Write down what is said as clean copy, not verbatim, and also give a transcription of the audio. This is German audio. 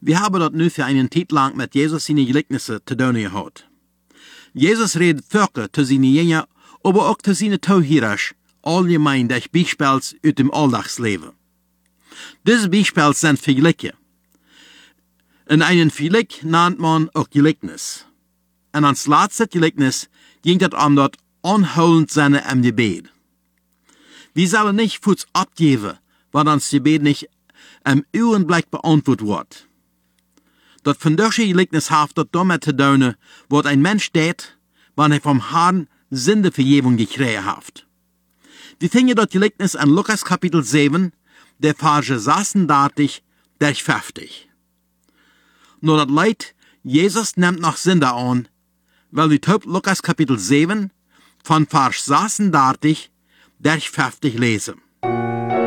Wir haben dort nu für einen Zeit lang mit Jesus seine Gleichnisse zu tun gehabt. Jesus redet Völker zu seinen Jüngern, aber auch zu seinen Zuhörern, allgemein durch Beispiele aus dem Alltagsleben. Diese Beispiele sind Vergleiche. In einem Vergleich nennt man auch Gleichnis. Und ans letzte Gleichnis ging es um das anholend sein im Gebet. Wir sollen nicht Fuß abgeben, weil uns Gebet nicht im Augenblick beantwortet wird. Das von solchen Gleichnis hat das damit zu tun, was ein Mensch steht, wenn er vom Herrn Sündevergebung gekriegt hat. Wir finden das Gleichnis in Lukas Kapitel 7, der Verse 36 durch 50. Nur das Leid, Jesus nimmt noch Sünder an, weil wir Lukas Kapitel 7 von Vers 36 durch 50 lesen.